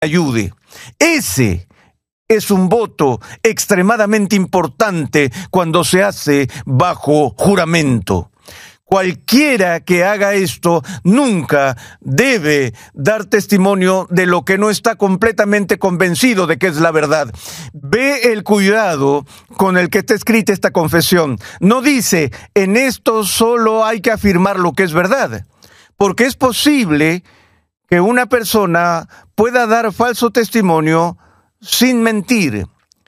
ayude. Ese es un voto extremadamente importante cuando se hace bajo juramento. Cualquiera que haga esto nunca debe dar testimonio de lo que no está completamente convencido de que es la verdad. Ve el cuidado con el que está escrita esta confesión. No dice, en esto solo hay que afirmar lo que es verdad, porque es posible que una persona pueda dar falso testimonio sin mentir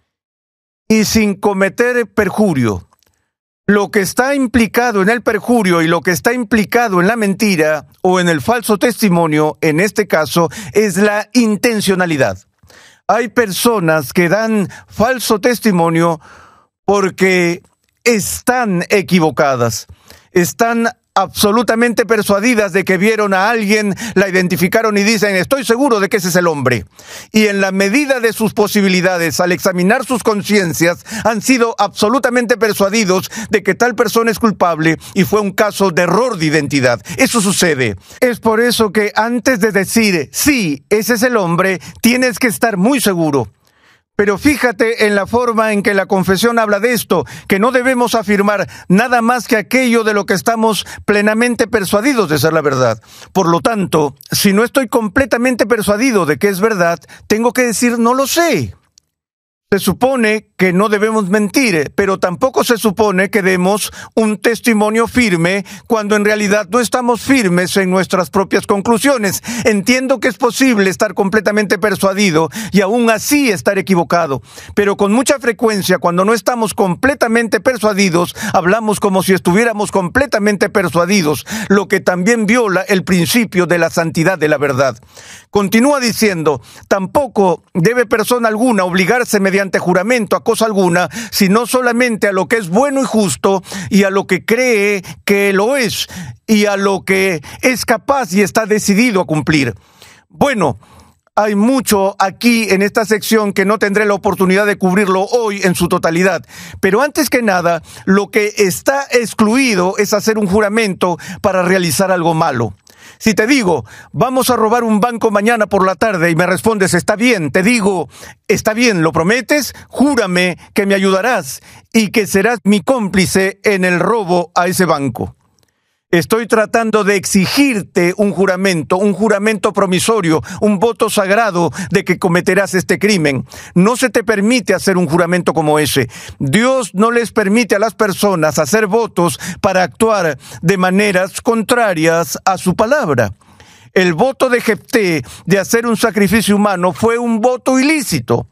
y sin cometer perjurio. Lo que está implicado en el perjurio y lo que está implicado en la mentira o en el falso testimonio, en este caso, es la intencionalidad. Hay personas que dan falso testimonio porque están equivocadas, están absolutamente persuadidas de que vieron a alguien, la identificaron y dicen, estoy seguro de que ese es el hombre. Y en la medida de sus posibilidades, al examinar sus conciencias, han sido absolutamente persuadidos de que tal persona es culpable y fue un caso de error de identidad. Eso sucede. Es por eso que antes de decir, sí, ese es el hombre, tienes que estar muy seguro. Pero fíjate en la forma en que la confesión habla de esto, que no debemos afirmar nada más que aquello de lo que estamos plenamente persuadidos de ser la verdad. Por lo tanto, si no estoy completamente persuadido de que es verdad, tengo que decir no lo sé. Se supone que no debemos mentir, pero tampoco se supone que demos un testimonio firme cuando en realidad no estamos firmes en nuestras propias conclusiones. Entiendo que es posible estar completamente persuadido y aún así estar equivocado, pero con mucha frecuencia cuando no estamos completamente persuadidos, hablamos como si estuviéramos completamente persuadidos, lo que también viola el principio de la santidad de la verdad. Continúa diciendo, tampoco debe persona alguna obligarse mediante juramento a cosa alguna, sino solamente a lo que es bueno y justo y a lo que cree que lo es y a lo que es capaz y está decidido a cumplir. Bueno, hay mucho aquí en esta sección que no tendré la oportunidad de cubrirlo hoy en su totalidad, pero antes que nada, lo que está excluido es hacer un juramento para realizar algo malo. Si te digo, vamos a robar un banco mañana por la tarde y me respondes, está bien, te digo, está bien, ¿lo prometes? Júrame que me ayudarás y que serás mi cómplice en el robo a ese banco. Estoy tratando de exigirte un juramento promisorio, un voto sagrado de que cometerás este crimen. No se te permite hacer un juramento como ese. Dios no les permite a las personas hacer votos para actuar de maneras contrarias a su palabra. El voto de Jefté de hacer un sacrificio humano fue un voto ilícito.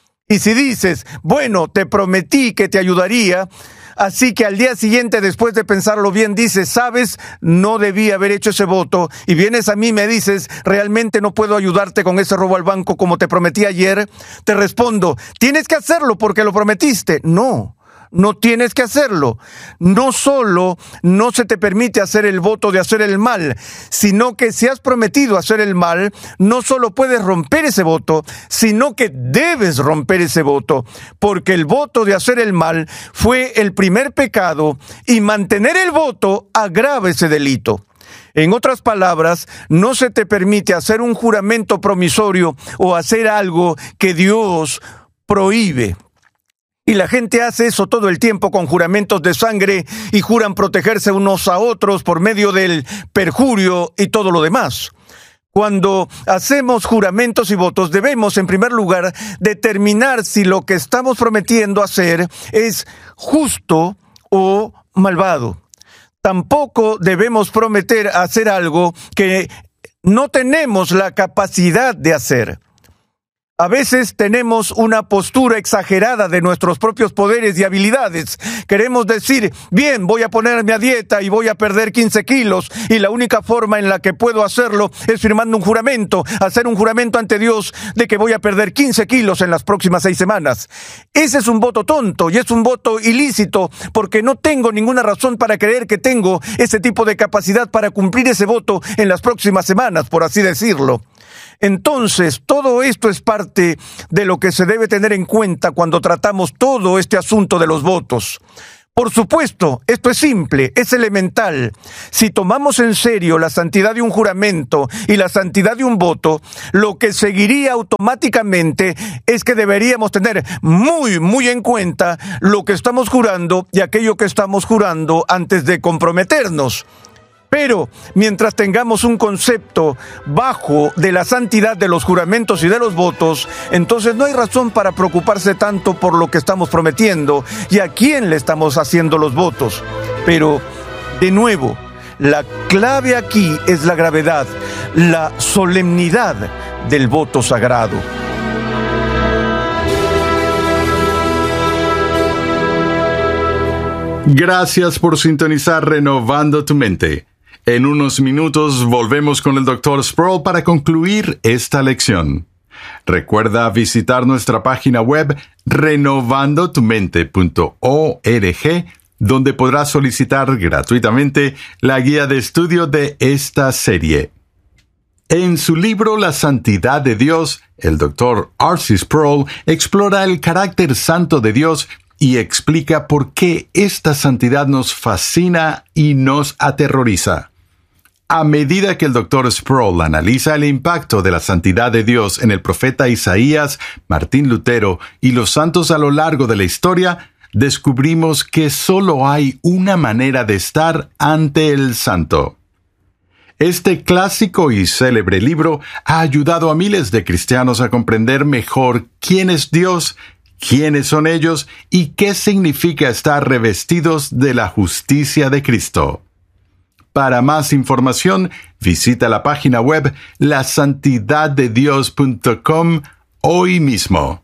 Y si dices, bueno, te prometí que te ayudaría, así que al día siguiente, después de pensarlo bien, dices, sabes, no debí haber hecho ese voto, y vienes a mí y me dices, realmente no puedo ayudarte con ese robo al banco como te prometí ayer, te respondo, tienes que hacerlo porque lo prometiste. No tienes que hacerlo. No solo no se te permite hacer el voto de hacer el mal, sino que si has prometido hacer el mal, no solo puedes romper ese voto, sino que debes romper ese voto, porque el voto de hacer el mal fue el primer pecado y mantener el voto agrava ese delito. En otras palabras, no se te permite hacer un juramento promisorio o hacer algo que Dios prohíbe. Y la gente hace eso todo el tiempo con juramentos de sangre y juran protegerse unos a otros por medio del perjurio y todo lo demás. Cuando hacemos juramentos y votos, debemos, en primer lugar, determinar si lo que estamos prometiendo hacer es justo o malvado. Tampoco debemos prometer hacer algo que no tenemos la capacidad de hacer. A veces tenemos una postura exagerada de nuestros propios poderes y habilidades. Queremos decir, bien, voy a ponerme a dieta y voy a perder 15 kilos y la única forma en la que puedo hacerlo es firmando un juramento, hacer un juramento ante Dios de que voy a perder 15 kilos en las próximas 6 semanas. Ese es un voto tonto y es un voto ilícito porque no tengo ninguna razón para creer que tengo ese tipo de capacidad para cumplir ese voto en las próximas semanas, por así decirlo. Entonces, todo esto es parte de lo que se debe tener en cuenta cuando tratamos todo este asunto de los votos. Por supuesto, esto es simple, es elemental. Si tomamos en serio la santidad de un juramento y la santidad de un voto, lo que seguiría automáticamente es que deberíamos tener muy en cuenta lo que estamos jurando y aquello que estamos jurando antes de comprometernos. Pero mientras tengamos un concepto bajo de la santidad de los juramentos y de los votos, entonces no hay razón para preocuparse tanto por lo que estamos prometiendo y a quién le estamos haciendo los votos. Pero, de nuevo, la clave aquí es la gravedad, la solemnidad del voto sagrado. Gracias por sintonizar Renovando tu Mente. En unos minutos volvemos con el Dr. Sproul para concluir esta lección. Recuerda visitar nuestra página web renovandotumente.org, donde podrás solicitar gratuitamente la guía de estudio de esta serie. En su libro La Santidad de Dios, el Dr. R.C. Sproul explora el carácter santo de Dios y explica por qué esta santidad nos fascina y nos aterroriza. A medida que el Dr. Sproul analiza el impacto de la santidad de Dios en el profeta Isaías, Martín Lutero y los santos a lo largo de la historia, descubrimos que solo hay una manera de estar ante el santo. Este clásico y célebre libro ha ayudado a miles de cristianos a comprender mejor quién es Dios, quiénes son ellos y qué significa estar revestidos de la justicia de Cristo. Para más información, visita la página web lasantidaddedios.com hoy mismo.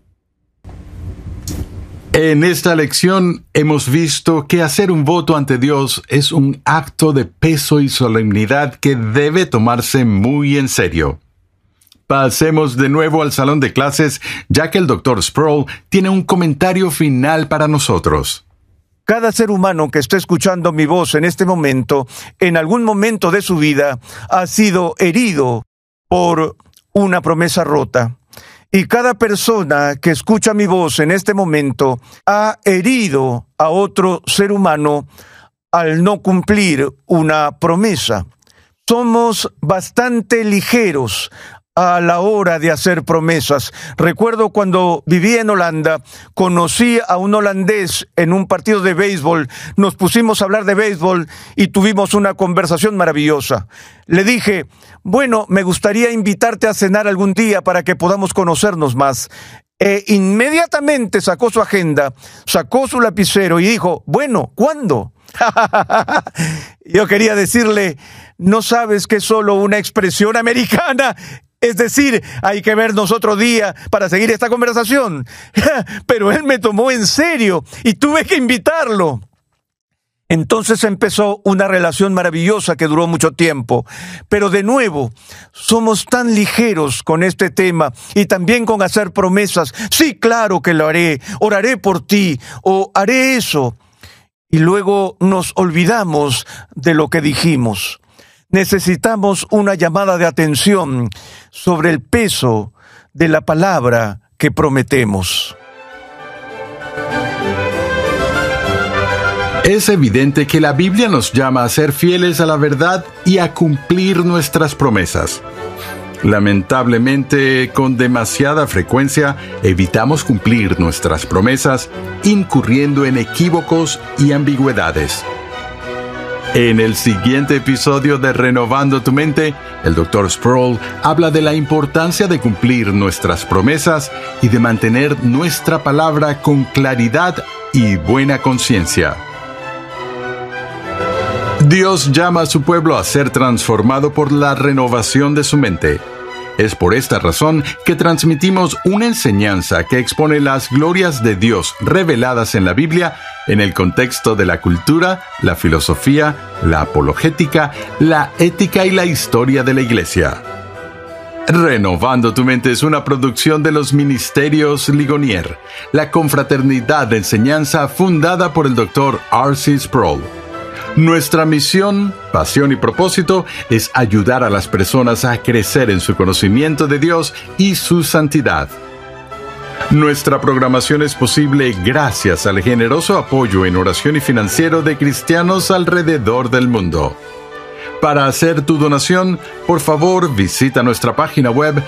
En esta lección hemos visto que hacer un voto ante Dios es un acto de peso y solemnidad que debe tomarse muy en serio. Pasemos de nuevo al salón de clases, ya que el Dr. Sproul tiene un comentario final para nosotros. Cada ser humano que esté escuchando mi voz en este momento, en algún momento de su vida, ha sido herido por una promesa rota. Y cada persona que escucha mi voz en este momento ha herido a otro ser humano al no cumplir una promesa. Somos bastante ligeros a la hora de hacer promesas. Recuerdo cuando vivía en Holanda, conocí a un holandés en un partido de béisbol, nos pusimos a hablar de béisbol y tuvimos una conversación maravillosa. Le dije, bueno, me gustaría invitarte a cenar algún día para que podamos conocernos más. Inmediatamente sacó su agenda, sacó su lapicero y dijo, bueno, ¿cuándo? Yo quería decirle, no sabes que es solo una expresión americana. Es decir, hay que vernos otro día para seguir esta conversación. Pero él me tomó en serio y tuve que invitarlo. Entonces empezó una relación maravillosa que duró mucho tiempo. Pero de nuevo, somos tan ligeros con este tema y también con hacer promesas. Sí, claro que lo haré, oraré por ti o haré eso. Y luego nos olvidamos de lo que dijimos. Necesitamos una llamada de atención sobre el peso de la palabra que prometemos. Es evidente que la Biblia nos llama a ser fieles a la verdad y a cumplir nuestras promesas. Lamentablemente, con demasiada frecuencia, evitamos cumplir nuestras promesas, incurriendo en equívocos y ambigüedades. En el siguiente episodio de Renovando tu Mente, el Dr. Sproul habla de la importancia de cumplir nuestras promesas y de mantener nuestra palabra con claridad y buena conciencia. Dios llama a su pueblo a ser transformado por la renovación de su mente. Es por esta razón que transmitimos una enseñanza que expone las glorias de Dios reveladas en la Biblia en el contexto de la cultura, la filosofía, la apologética, la ética y la historia de la Iglesia. Renovando tu Mente es una producción de los Ministerios Ligonier, la confraternidad de enseñanza fundada por el Dr. R.C. Sproul. Nuestra misión, pasión y propósito es ayudar a las personas a crecer en su conocimiento de Dios y su santidad. Nuestra programación es posible gracias al generoso apoyo en oración y financiero de cristianos alrededor del mundo. Para hacer tu donación, por favor visita nuestra página web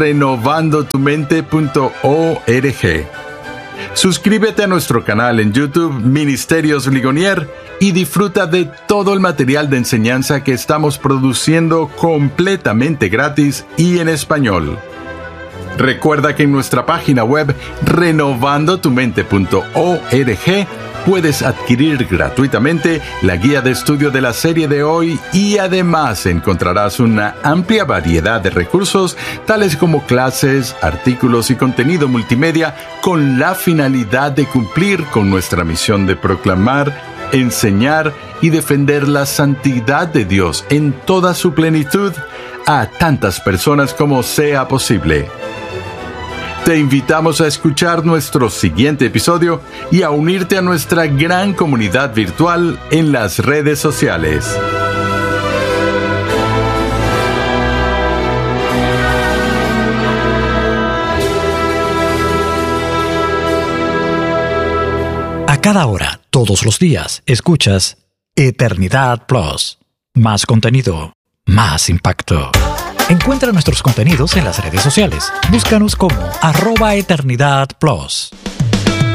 renovandotumente.org. Suscríbete a nuestro canal en YouTube Ministerios Ligonier y disfruta de todo el material de enseñanza que estamos produciendo completamente gratis y en español. Recuerda que en nuestra página web renovandotumente.org puedes adquirir gratuitamente la guía de estudio de la serie de hoy y además encontrarás una amplia variedad de recursos tales como clases, artículos y contenido multimedia con la finalidad de cumplir con nuestra misión de proclamar, enseñar y defender la santidad de Dios en toda su plenitud a tantas personas como sea posible. Te invitamos a escuchar nuestro siguiente episodio y a unirte a nuestra gran comunidad virtual en las redes sociales. A cada hora, todos los días, escuchas Eternidad Plus. Más contenido, más impacto. Encuentra nuestros contenidos en las redes sociales. Búscanos como @EternidadPlus.